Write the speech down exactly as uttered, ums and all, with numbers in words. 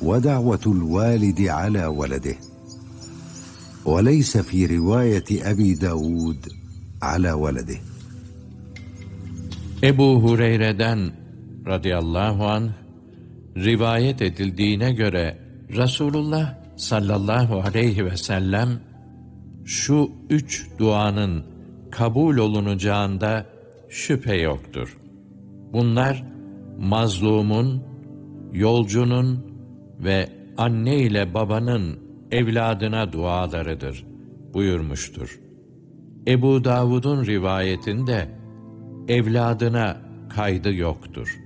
ودعوة الوالد على ولده، وليس في رواية أبي داود على ولده. Ebu Hureyre'den radıyallahu anh rivayet edildiğine göre Resulullah sallallahu aleyhi ve sellem şu üç duanın kabul olunacağında şüphe yoktur. Bunlar mazlumun, yolcunun ve anne ile babanın evladına dualarıdır buyurmuştur. Ebu Davud'un rivayetinde evladına kaydı yoktur.